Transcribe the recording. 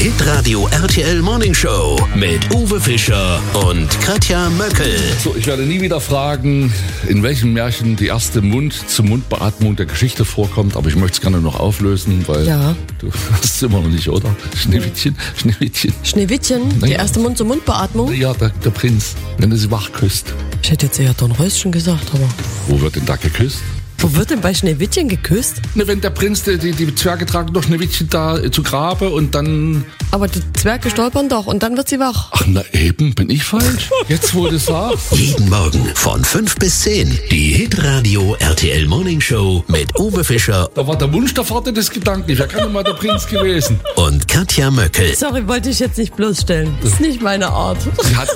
Hitradio RTL Morning Show mit Uwe Fischer und Katja Möckel. So, ich werde nie wieder fragen, in welchem Märchen die erste Mund-zu-Mund-Beatmung der Geschichte vorkommt, aber ich möchte es gerne noch auflösen, weil du hast es immer noch nicht, oder? Schneewittchen. Schneewittchen, die erste Mund-zu-Mund-Beatmung? Ja, der Prinz, wenn er sie wach küsst. Ich hätte jetzt eher Dornröschen gesagt, aber... Wo wird denn da geküsst? Wo wird denn bei Schneewittchen geküsst? Ne, wenn der Prinz, die Zwerge tragen doch Schneewittchen da zu Grabe und dann... Aber die Zwerge stolpern doch und dann wird sie wach. Ach, na eben, bin ich falsch? Jetzt, wo du es sagst. Jeden Morgen von 5 bis 10. Die Hitradio RTL Morning Show mit Uwe Fischer Da war der Wunsch der Vater des Gedankens. Wer kann denn mal der Prinz gewesen? und Katja Möckel. Sorry, wollte ich jetzt nicht bloßstellen. Das ist nicht meine Art. Sie hat